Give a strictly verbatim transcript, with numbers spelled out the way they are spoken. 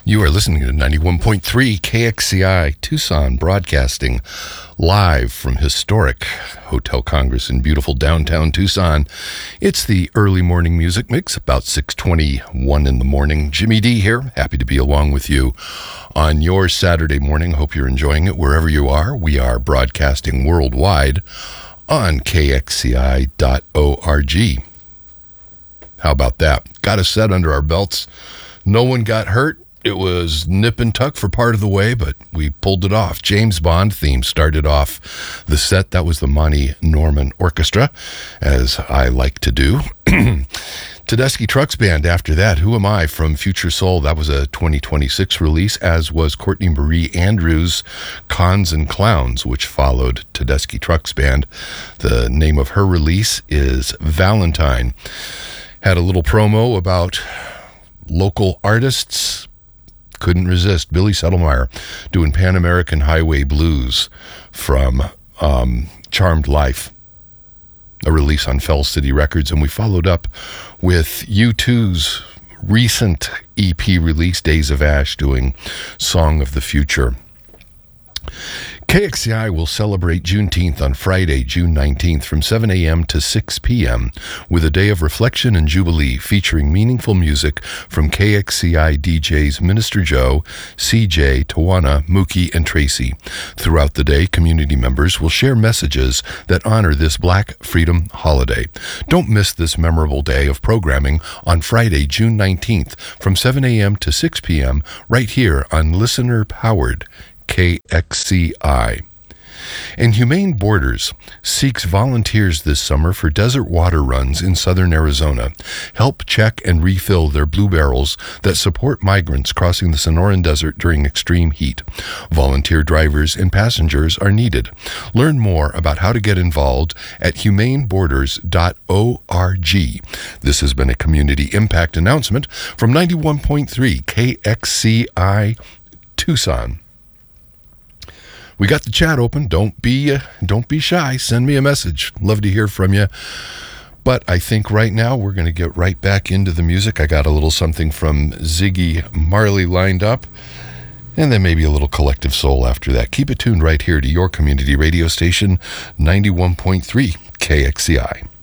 You are listening to ninety-one point three K X C I Tucson, broadcasting live from historic Hotel Congress in beautiful downtown Tucson. It's the early morning music mix, about six twenty-one in the morning. Jimmy D here, happy to be along with you on your Saturday morning. Hope you're enjoying it wherever you are. We are broadcasting worldwide on K X C I dot org. How about that? Got a set under our belts. No one got hurt. It was nip and tuck for part of the way, but we pulled it off. James Bond theme started off the set. That was the Monty Norman Orchestra, as I like to do. Tedeschi Trucks Band after that. Who Am I from Future Soul? That was a twenty twenty-six release, as was Courtney Marie Andrews' Cons and Clowns, which followed Tedeschi Trucks Band. The name of her release is Valentine. Had a little promo about local artists. Couldn't resist. Billy Settlemyre doing Pan American Highway Blues from um, Charmed Life, a release on Fell City Records. And we followed up with U two's recent E P release, Days of Ash, doing Song of the Future. K X C I will celebrate Juneteenth on Friday, June nineteenth from seven a.m. to six p.m. with a day of reflection and jubilee featuring meaningful music from K X C I D Js Minister Joe, C J, Tawana, Mookie, and Tracy. Throughout the day, community members will share messages that honor this Black Freedom holiday. Don't miss this memorable day of programming on Friday, June nineteenth from seven a.m. to six p.m. right here on listener-powered K X C I. And Humane Borders seeks volunteers this summer for desert water runs in southern Arizona. Help check and refill their blue barrels that support migrants crossing the Sonoran Desert during extreme heat. Volunteer drivers and passengers are needed. Learn more about how to get involved at humane borders dot org. This has been a community impact announcement from ninety-one point three K X C I Tucson. We got the chat open. Don't be uh, don't be shy. Send me a message. Love to hear from you. But I think right now we're going to get right back into the music. I got a little something from Ziggy Marley lined up, and then maybe a little Collective Soul after that. Keep it tuned right here to your community radio station, ninety-one point three K X C I.